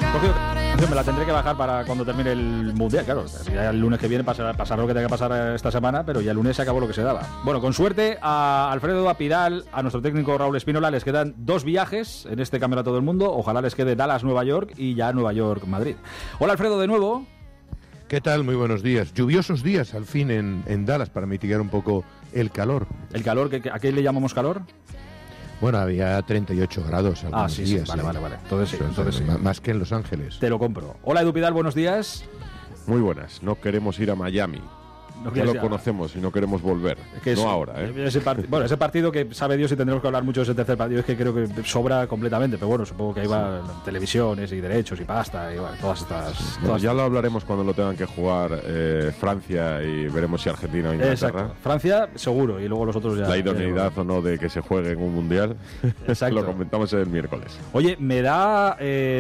Me la tendré que bajar para cuando termine el Mundial, claro. Ya el lunes que viene pasar lo que tenga que pasar esta semana, pero ya el lunes se acabó lo que se daba. Bueno, con suerte a Alfredo Apidal, a nuestro técnico Raúl Espínola, les quedan 2 viajes en este Campeonato del Mundo. Ojalá les quede Dallas-Nueva York y ya Nueva York-Madrid. Hola, Alfredo, de nuevo. ¿Qué tal? Muy buenos días. Lluviosos días al fin en Dallas para mitigar un poco el calor. ¿El calor? ¿A qué le llamamos calor? Bueno, había 38 grados algunos días. Vale. Entonces sí. Más que en Los Ángeles. Te lo compro. Hola, Edu Pidal, buenos días. Muy buenas. No queremos ir a Miami. Ya lo conocemos y no queremos volver. Ahora, ¿eh? Ese partido que sabe Dios si tendremos que hablar mucho de ese tercer partido, es que creo que sobra completamente, pero bueno, supongo que ahí va televisiones y derechos y pasta y bueno, todas estas... Ya lo hablaremos cuando lo tengan que jugar Francia y veremos si Argentina o Inglaterra. Exacto. Francia seguro y luego los otros ya... La idoneidad o no de que se juegue en un mundial. Lo comentamos el miércoles. Oye, me da...